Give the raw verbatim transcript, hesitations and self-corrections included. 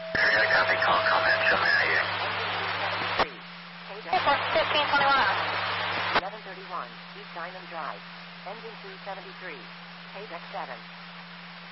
Area copy, call, comment, show me how you. fifteen twenty-one. eleven thirty-one, East Diamond Drive. Engine two seventy-three. Paydeck seven.